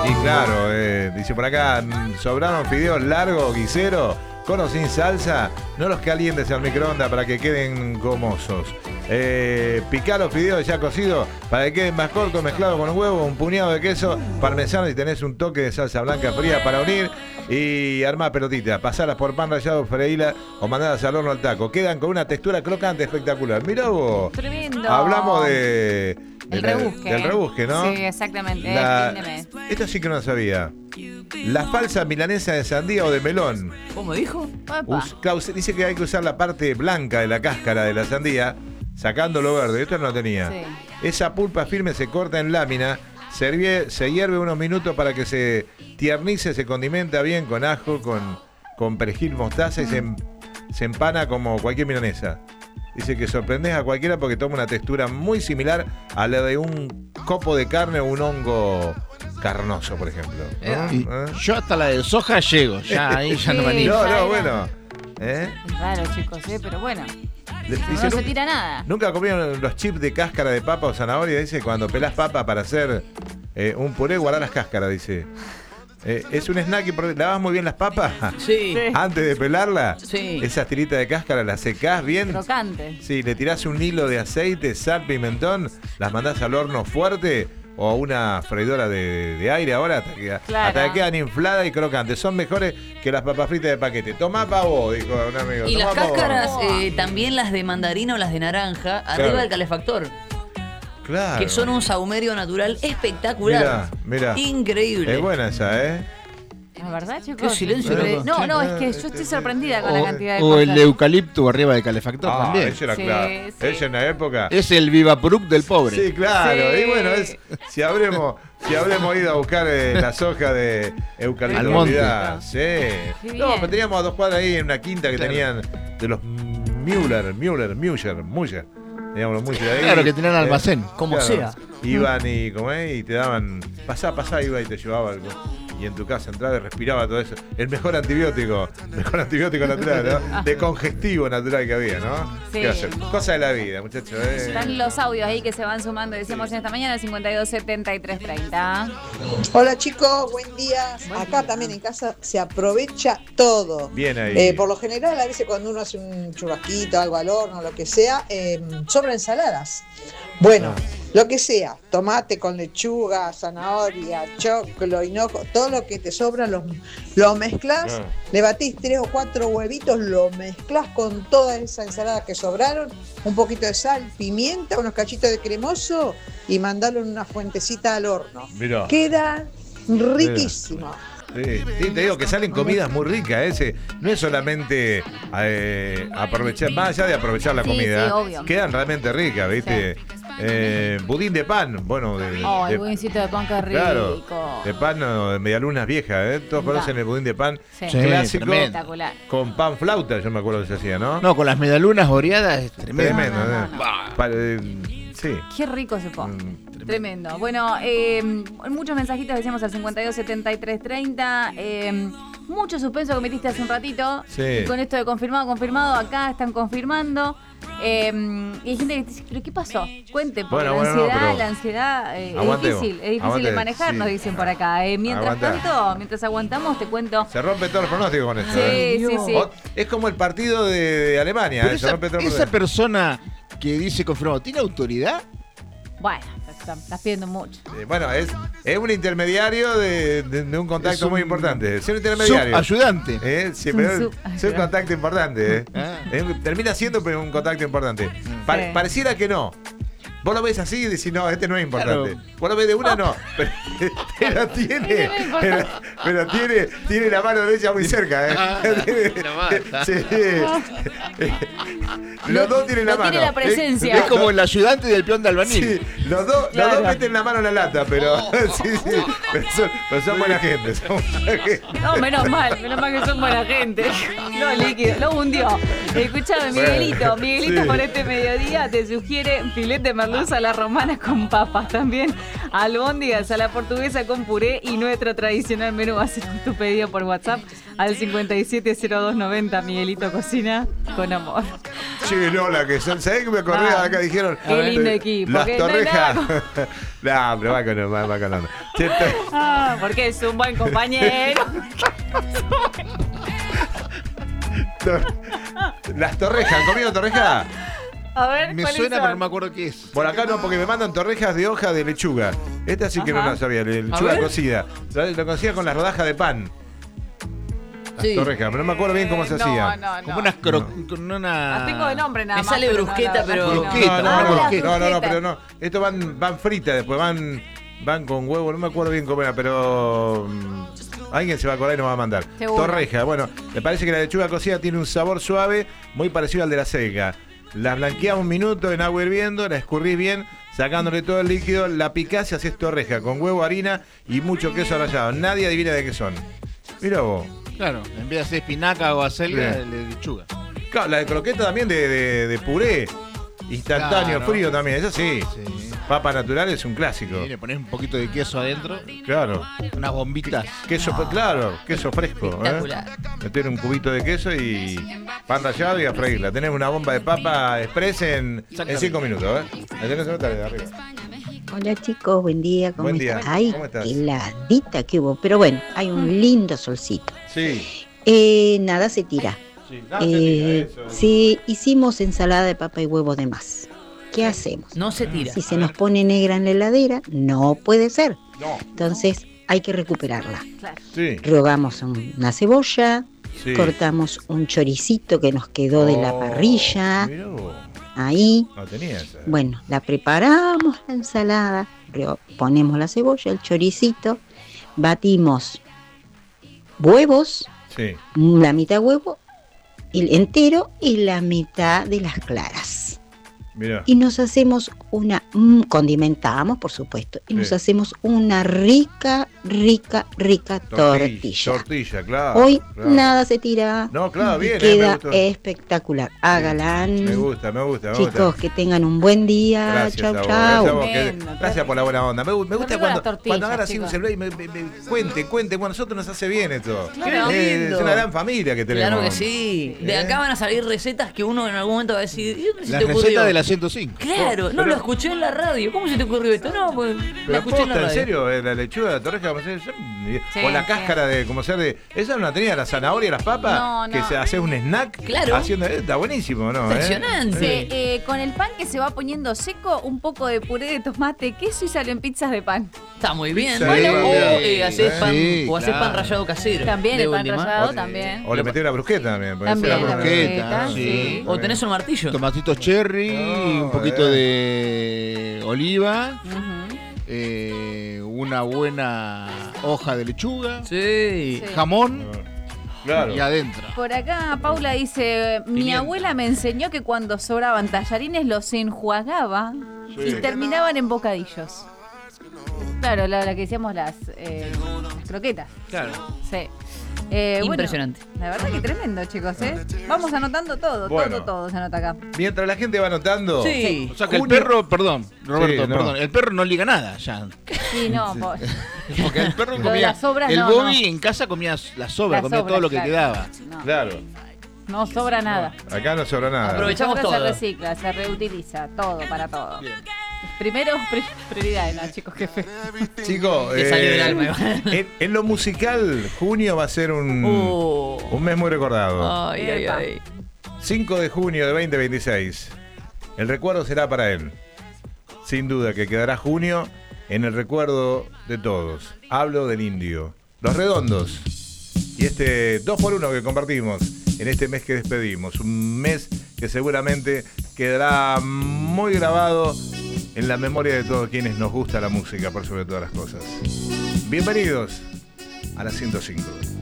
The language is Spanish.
Y claro, dice por acá, sobraron fideos largos, guisero, con o sin salsa, no los calientes al microondas para que queden gomosos. Picá los fideos ya cocidos para que queden más cortos, mezclados con huevo, un puñado de queso parmesano y tenés un toque de salsa blanca fría para unir y armar pelotitas, pasarlas por pan rallado, freílas o mandarlas al horno al taco. Quedan con una textura crocante espectacular. Mirá vos. Tremendo. Hablamos del rebusque, ¿no? Sí, exactamente. Esto sí que no sabía. La falsa milanesa de sandía o de melón. ¿Cómo dijo? Klaus dice que hay que usar la parte blanca de la cáscara de la sandía, sacando lo verde. Esto no tenía. Sí. Esa pulpa firme se corta en lámina, se hierve unos minutos para que se tiernice, se condimenta bien con ajo, con perejil, mostaza y se empana como cualquier milanesa. Dice que sorprendés a cualquiera porque toma una textura muy similar a la de un copo de carne o un hongo carnoso, por ejemplo. Yo hasta la de soja llego, ya ahí ya no me animo. No, bueno. Es raro, chicos, pero bueno. Dice, no se tira nada. ¿Nunca comieron los chips de cáscara de papa o zanahoria? Dice, cuando pelás papa para hacer un puré, guardá las cáscaras, dice. Es un snack y lavas muy bien las papas. Sí. Antes de pelarla. Sí. Esas tiritas de cáscara las secás bien. Crocante. Sí, le tirás un hilo de aceite, sal, pimentón, las mandás al horno fuerte o a una freidora de aire ahora hasta que quedan infladas y crocantes. Son mejores que las papas fritas de paquete. Tomá pa' vos, dijo un amigo. Y las Tomá pa' vos. cáscaras, también las de mandarina o las de naranja, arriba del calefactor. Claro. Que son un sahumerio natural espectacular. Mirá. Increíble. Es buena esa, ¿eh? ¿Es verdad, chicos? Qué silencio, loco. No, es que yo estoy sorprendida con la cantidad de O cosas. el de eucalipto arriba del calefactor también. Eso era Sí, claro. sí. Ella en la época. Es el Vivapruk del pobre. Sí, claro. Sí. Y bueno, si habremos ido a buscar la soja de eucalipto. Al monte. Sí. Qué bien. No, pero teníamos a 2 cuadras ahí en una quinta que tenían de los Müller. Teníamos los Müller ahí. Claro, que tenían almacén. Como sea. Iban y te daban. Pasá, iba y te llevaba algo. Y en tu casa entraba y respiraba todo eso. El mejor antibiótico natural, ¿no? De congestivo natural que había, ¿no? Sí. ¿Qué va a hacer? Cosa de la vida, muchachos. Están los audios ahí que se van sumando, decíamos en esta mañana, 527330. Hola chicos, buen día. Acá también en casa se aprovecha todo. Bien ahí. Por lo general, a veces cuando uno hace un churrasquito, algo al horno, lo que sea, sobra ensaladas. Bueno, lo que sea, tomate con lechuga, zanahoria, choclo, hinojo, todo lo que te sobra lo mezclas, le batís 3 o 4 huevitos, lo mezclas con toda esa ensalada que sobraron, un poquito de sal, pimienta, unos cachitos de cremoso y mandarlo en una fuentecita al horno. Mirá. Queda riquísimo. Sí, te digo que salen comidas muy ricas. No es solamente aprovechar, más allá de aprovechar la comida, sí, obvio. quedan realmente ricas, ¿viste? Budín de pan, bueno, El budincito de pan que rico. Claro, de pan de medialunas viejas, Todos conocen el budín de pan clásico espectacular. con pan flauta, yo me acuerdo que se hacía, ¿no? No, con las medialunas oreadas es tremendo. Sí. Qué rico ese pan. Tremendo. Bueno, muchos mensajitos decíamos al 527330. Mucho suspenso que metiste hace un ratito. Sí. Y con esto de confirmado, acá están confirmando. Y hay gente que dice, ¿pero qué pasó? Cuente, porque la ansiedad es difícil de manejar, nos dicen por acá. Mientras tanto, mientras aguantamos, te cuento. Se rompe todo el pronóstico con esto. Sí. Es como el partido de Alemania. Pero se rompe todo el esa persona que dice confirmado, ¿tiene autoridad? Bueno, estás pidiendo mucho. Bueno, es un intermediario de un contacto muy importante. Es un intermediario. Ayudante. Sí, pero es un contacto importante. Termina siendo un contacto importante. Pareciera que no. Vos lo ves así y decís, no, este no es importante. Claro. Vos lo ves de una, no. Pero tiene la mano derecha muy cerca. Los dos tienen la mano. Tiene la presencia. Es como el ayudante del peón de albañil. Sí, los dos meten la mano en la lata, pero pero son buena gente. No, menos mal que son buena gente. No, líquido, lo hundió. Escuchame, Miguelito, por este mediodía te sugiere filete de merluza a la romana con papas. También albóndigas a la portuguesa con puré y nuestro tradicional menú. Va a ser tu pedido por WhatsApp al 570290. Miguelito cocina con amor. Che, Lola, que ¿sabés que me acordé? Acá dijeron. Qué lindo equipo. Las torrejas. No, pero va con onda. Porque es un buen compañero. Las torrejas, ¿han comido torreja? A ver, me suena, pero no me acuerdo qué es. Por acá no, porque me mandan torrejas de hoja de lechuga. Esta sí que no la sabía, lechuga cocida. Lo conocía con las rodajas de pan. Las torrejas, pero no me acuerdo bien cómo se hacía. Como unas con una... Tengo de nombre nada más. Me sale brusqueta, pero... No, pero no. Estos van fritas, después van con huevo, no me acuerdo bien cómo era, pero... alguien se va a acordar y nos va a mandar. Seguro. Torreja, bueno, me parece que la lechuga cocida tiene un sabor suave, muy parecido al de la seca. La blanqueamos un minuto en agua hirviendo, la escurrís bien, sacándole todo el líquido, la picás y haces torreja con huevo, harina y mucho queso rallado. Nadie adivina de qué son. Mira vos. Claro, en vez de hacer espinaca o acelga, de lechuga. Claro, la de croqueta también de puré. Instantáneo, frío también, eso sí. Papa natural es un clásico. Y le pones un poquito de queso adentro. Claro. Unas bombitas. Queso, claro, queso fresco. Meter un cubito de queso y pan rallado y a freírla. Tenemos una bomba de papa express en 5 minutos. La tenés de arriba. Hola chicos, buen día. ¿Cómo estás? Ay, heladita que hubo. Pero bueno, hay un lindo solcito. Sí. Nada se tira. Sí, sí, hicimos ensalada de papa y huevo de más. ¿Qué hacemos? No se tira. Si se nos pone negra en la heladera, no puede ser. No. Entonces hay que recuperarla. Sí. Rehogamos una cebolla, Sí. cortamos un choricito que nos quedó de la parrilla. Mirá vos. Ahí. No tenía esa. Bueno, la preparamos la ensalada, ponemos la cebolla, el choricito, batimos huevos, Sí. la mitad huevo entero y la mitad de las claras. Mirá. Y nos hacemos condimentamos, por supuesto, y nos hacemos una rica tortilla. Tortilla, claro. Hoy claro. nada se tira. No, claro, bien. Queda espectacular. Hágalan. Me gusta. Chicos, que tengan un buen día. Gracias, chau. Gracias por la buena onda. Me gusta cuando agarra así un chicos. celular y me cuente. Bueno, a nosotros nos hace bien esto. Claro. Es una gran familia que tenemos. Claro que sí. De acá van a salir recetas que uno en algún momento va a decir, ¿y dónde se La te ocurrió? receta de la 105. Claro, no lo escuché en la radio. ¿Cómo se te ocurrió esto? No, pues la Pero escuché en la posta, en radio. serio, la lechuga, la torreja, Sí, o la sí. cáscara de, como sea, de. ¿Esa no la tenía la zanahoria y las papas? No. Que se hace un snack. Claro. Haciendo, está buenísimo, ¿no? Impresionante. Con el pan que se va poniendo seco, un poco de puré de tomate, queso y salen pizzas de pan. Está muy bien. Sí, Bueno, o sí, haces pan, sí, o haces pan claro. rallado casero. También de el pan última. rallado, también. O le metí una brusqueta también. puede También, ser. la brusqueta, brusqueta, sí. O tenés un martillo. Tomatitos cherry, un poquito de oliva, Ujú. una buena hoja de lechuga, Sí. jamón Claro. y adentro. Por acá Paula dice, mi Pimienta. abuela me enseñó que cuando sobraban tallarines los enjuagaba y terminaban en bocadillos. Claro, la que decíamos las croquetas. Claro. Sí. Impresionante. Bueno, la verdad que tremendo, chicos, ¿eh? Vamos anotando todo, Bueno. todo se anota acá. Mientras la gente va anotando. Sí. O sea que Junio- el perro, perdón, Roberto, Sí, no. perdón, el perro no liga nada ya. Sí, no, Porque el perro Lo de comía. las sobras, el no, Bobby no. en casa comía la sobra, Las comía sobras, todo lo que claro. quedaba. No, Claro. no sobra nada. Acá no sobra nada. Aprovechamos Sobra, todo. se recicla, se reutiliza, todo para todo. Primero, prioridades, ¿no, chicos? Qué fe. Chicos, Te salió del alma. en lo musical, junio va a ser un mes muy recordado. Ay. 5 de junio de 2026. El recuerdo será para él. Sin duda que quedará junio en el recuerdo de todos. Hablo del Indio. Los Redondos. Y este 2x1 que compartimos en este mes que despedimos. Un mes que seguramente quedará muy grabado en la memoria de todos quienes nos gusta la música, por sobre todas las cosas. Bienvenidos a la 105.